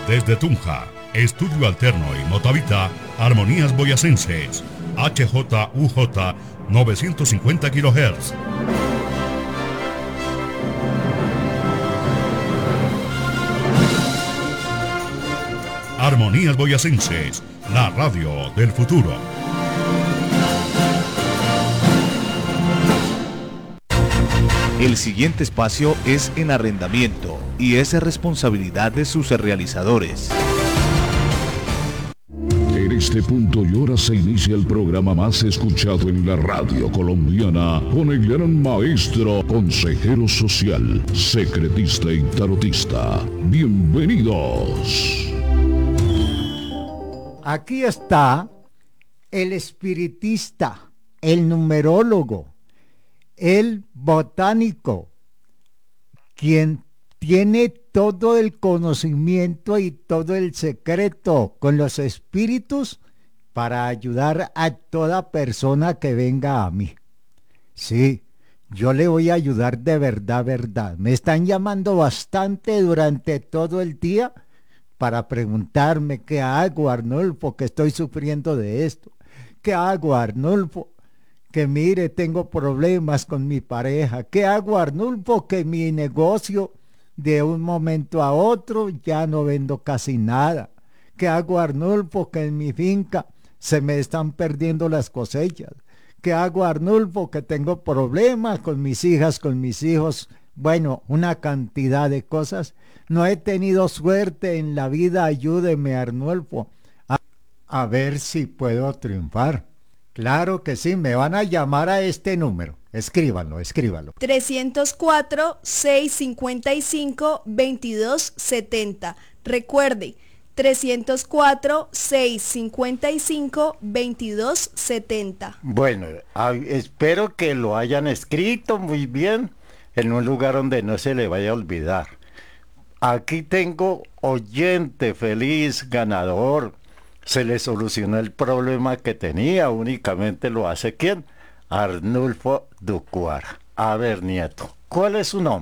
Desde Tunja, Estudio Alterno y Motavita, Armonías Boyacenses, HJUJ 950 kHz. Armonías Boyacenses, la radio del futuro. El siguiente espacio es en arrendamiento y es responsabilidad de sus realizadores. En este punto y hora se inicia el programa más escuchado en la radio colombiana con el gran maestro, consejero social, secretista y tarotista. Bienvenidos. Aquí está el espiritista, el numerólogo, el botánico, quien tiene todo el conocimiento y todo el secreto con los espíritus para ayudar a toda persona que venga a mí. Sí, yo le voy a ayudar de verdad, verdad. Me están llamando bastante durante todo el día para preguntarme qué hago, Arnulfo, que estoy sufriendo de esto. ¿Qué hago, Arnulfo? Que mire, tengo problemas con mi pareja. ¿Qué hago, Arnulfo? Que mi negocio de un momento a otro ya no vendo casi nada. ¿Qué hago, Arnulfo? Que en mi finca se me están perdiendo las cosechas. ¿Qué hago, Arnulfo? Que tengo problemas con mis hijas, con mis hijos. Bueno, una cantidad de cosas. No he tenido suerte en la vida. Ayúdeme, Arnulfo, a ver si puedo triunfar. Claro que sí, me van a llamar a este número. Escríbanlo. 304-655-2270. Recuerde, 304-655-2270. Bueno, espero que lo hayan escrito muy bien en un lugar donde no se le vaya a olvidar. Aquí tengo oyente feliz, ganador. Se le solucionó el problema que tenía, únicamente lo hace ¿quién? Arnulfo Ducuar. A ver, nieto, ¿cuál es su nombre?